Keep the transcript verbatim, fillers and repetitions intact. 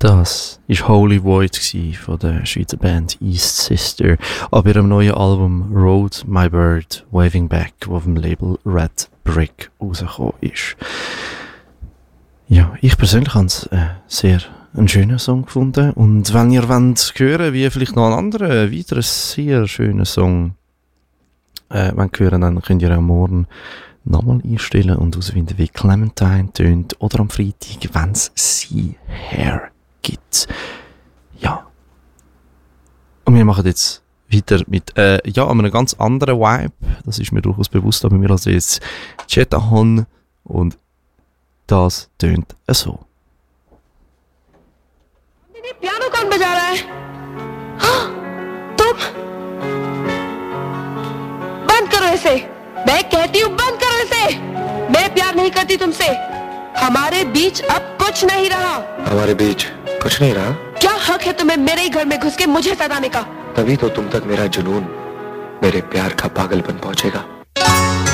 Das war Holy Void von der Schweizer Band East Sister ab ihrem neuen Album Road My Bird Waving Back, das auf dem Label Red Brick rausgekommen ist. Ja, ich persönlich habe es äh, sehr einen schönen Song gefunden, und wenn ihr wollt hören, wie vielleicht noch einen anderen, weiteren sehr schönen Song äh, wollt hören, dann könnt ihr auch morgen nochmal einstellen und herausfinden, wie Clementine tönt, oder am Freitag, wenn es sie Hair gibt. Ja. Und wir machen jetzt weiter mit äh, ja, einem ganz anderen Vibe. Das ist mir durchaus bewusst, aber wir lassen jetzt Chetahon, und das tönt so. Piano कौन बजा रहा है? हाँ, तुम बंद करो इसे। मैं कहती हूँ बंद करो इसे। मैं प्यार नहीं करती तुमसे। हमारे बीच अब कुछ नहीं रहा। हमारे बीच कुछ नहीं रहा? क्या हक है तुम्हें मेरे ही घर में घुस के मुझे सताने का? तभी तो तुम तक मेरा जुनून, मेरे प्यार का पागलपन पहुंचेगा।